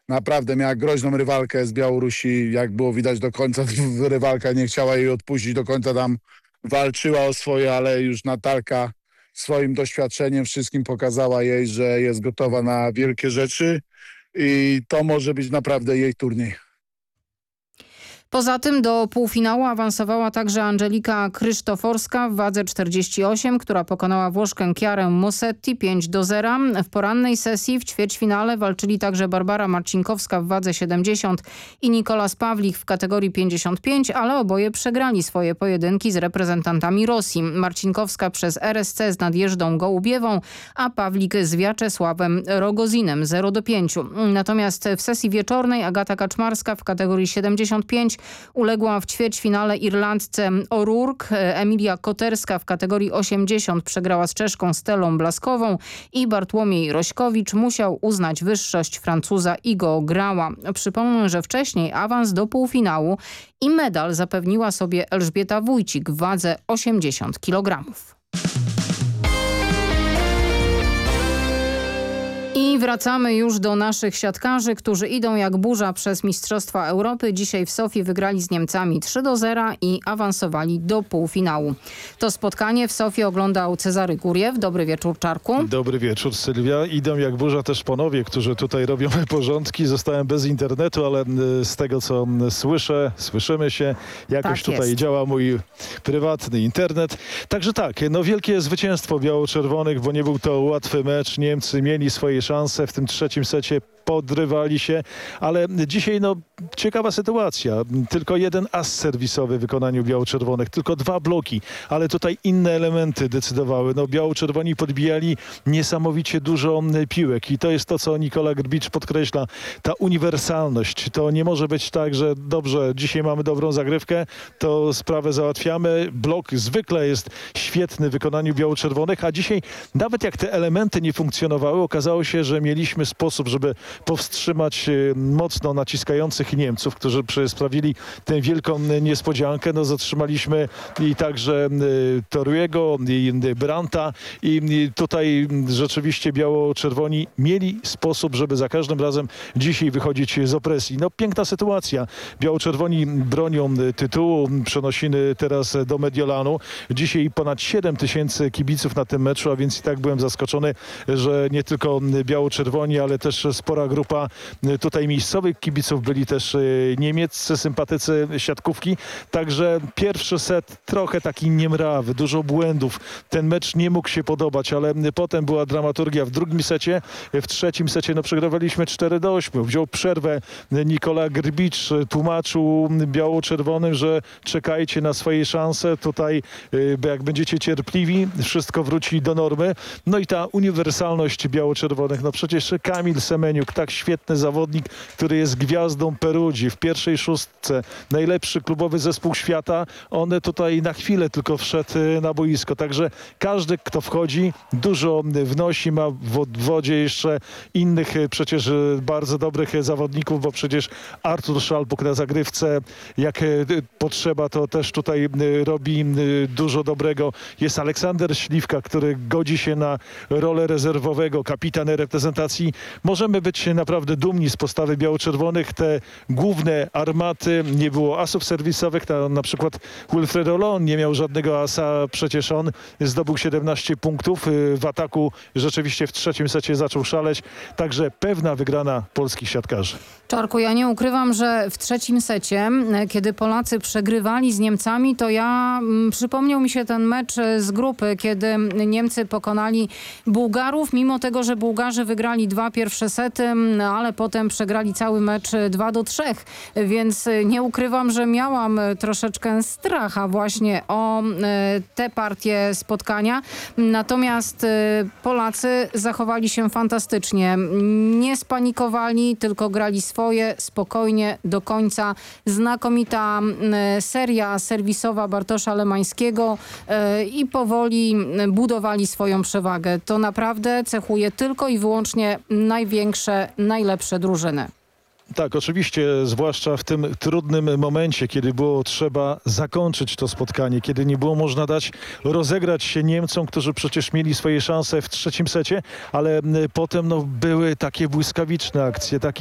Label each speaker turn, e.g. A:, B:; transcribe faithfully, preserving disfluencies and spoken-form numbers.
A: naprawdę miała groźną rywalkę z Białorusi. Jak było widać do końca, rywalka nie chciała jej odpuścić. Do końca tam walczyła o swoje, ale już Natalka swoim doświadczeniem wszystkim pokazała jej, że jest gotowa na wielkie rzeczy i to może być naprawdę jej turniej.
B: Poza tym do półfinału awansowała także Angelika Krysztoforska w wadze czterdzieści osiem, która pokonała Włoszkę Chiarę Mossetti pięć do zera. W porannej sesji w ćwierćfinale walczyli także Barbara Marcinkowska w wadze siedemdziesiąt i Nikolas Pawlik w kategorii pięćdziesiąt pięć, ale oboje przegrali swoje pojedynki z reprezentantami Rosji. Marcinkowska przez R S C z Nadjeżdą Gołubiewą, a Pawlik z Wiaczesławem Rogozinem zero do pięciu. Natomiast w sesji wieczornej Agata Kaczmarska w kategorii siedemdziesiąt pięć uległa w ćwierćfinale Irlandce O'Rourke. Emilia Koterska w kategorii osiemdziesiąt przegrała z Czeszką Stellą Blaskową i Bartłomiej Rośkowicz musiał uznać wyższość Francuza Igo Grała. Przypomnę, że wcześniej awans do półfinału i medal zapewniła sobie Elżbieta Wójcik w wadze osiemdziesiąt kilogramów. I wracamy już do naszych siatkarzy, którzy idą jak burza przez Mistrzostwa Europy. Dzisiaj w Sofii wygrali z Niemcami trzy do zera i awansowali do półfinału. To spotkanie w Sofii oglądał Cezary Guriew. Dobry wieczór, Czarku.
C: Dobry wieczór, Sylwia. Idą jak burza też panowie, którzy tutaj robią porządki. Zostałem bez internetu, ale z tego co słyszę, słyszymy się. Jakoś
B: tak
C: tutaj
B: jest.
C: działa mój prywatny internet. Także tak, no wielkie zwycięstwo biało-czerwonych, bo nie był to łatwy mecz. Niemcy mieli swoje szanse w tym trzecim secie, podrywali się, ale dzisiaj no ciekawa sytuacja. Tylko jeden as serwisowy w wykonaniu biało-czerwonych, tylko dwa bloki, ale tutaj inne elementy decydowały. No biało-czerwoni podbijali niesamowicie dużo piłek i to jest to, co Nikola Grbicz podkreśla. Ta uniwersalność. To nie może być tak, że dobrze, dzisiaj mamy dobrą zagrywkę, to sprawę załatwiamy. Blok zwykle jest świetny w wykonaniu biało-czerwonych, a dzisiaj nawet jak te elementy nie funkcjonowały, okazało się, że mieliśmy sposób, żeby powstrzymać mocno naciskających Niemców, którzy sprawili tę wielką niespodziankę. No zatrzymaliśmy i także Torriego, i Brandta i tutaj rzeczywiście biało-czerwoni mieli sposób, żeby za każdym razem dzisiaj wychodzić z opresji. No piękna sytuacja. Biało-czerwoni bronią tytułu, przenosiny teraz do Mediolanu. Dzisiaj ponad siedem tysięcy kibiców na tym meczu, a więc i tak byłem zaskoczony, że nie tylko biało-czerwoni, ale też spora grupa tutaj miejscowych kibiców, byli też niemieccy sympatycy siatkówki. Także pierwszy set trochę taki niemrawy, dużo błędów. Ten mecz nie mógł się podobać, ale potem była dramaturgia w drugim secie. W trzecim secie no przegrywaliśmy cztery do ośmiu. Wziął przerwę Nikola Grbicz, tłumaczył biało-czerwonym, że czekajcie na swoje szanse. Tutaj jak będziecie cierpliwi, wszystko wróci do normy. No i ta uniwersalność biało-czerwonych. No przecież Kamil Semeniuk, tak świetny zawodnik, który jest gwiazdą Perudzi w pierwszej szóstce, najlepszy klubowy zespół świata. On tutaj na chwilę tylko wszedł na boisko. Także każdy, kto wchodzi, dużo wnosi. Ma w wodzie jeszcze innych przecież bardzo dobrych zawodników, bo przecież Artur Szalpuk na zagrywce, jak potrzeba, to też tutaj robi dużo dobrego. Jest Aleksander Śliwka, który godzi się na rolę rezerwowego, kapitan reprezentacji. Możemy być naprawdę dumni z postawy biało-czerwonych. Te główne armaty, nie było asów serwisowych, na, na przykład Wilfredo Lon nie miał żadnego asa, przecież on zdobył siedemnaście punktów. W ataku rzeczywiście w trzecim secie zaczął szaleć, także pewna wygrana polskich siatkarzy.
B: Czarku, ja nie ukrywam, że w trzecim secie, kiedy Polacy przegrywali z Niemcami, to ja m, przypomniał mi się ten mecz z grupy, kiedy Niemcy pokonali Bułgarów, mimo tego, że Bułgarzy wygrali dwa pierwsze sety, no, ale potem przegrali cały mecz dwa do trzech, więc nie ukrywam, że miałam troszeczkę stracha właśnie o e, te partie spotkania. Natomiast e, Polacy zachowali się fantastycznie. Nie spanikowali, tylko grali swoje, spokojnie do końca. Znakomita e, seria serwisowa Bartosza Lemańskiego e, i powoli budowali swoją przewagę. To naprawdę cechuje tylko i wyłącznie największe, najlepsze drużyny.
C: Tak, oczywiście, zwłaszcza w tym trudnym momencie, kiedy było trzeba zakończyć to spotkanie, kiedy nie było można dać rozegrać się Niemcom, którzy przecież mieli swoje szanse w trzecim secie, ale potem no, były takie błyskawiczne akcje, takie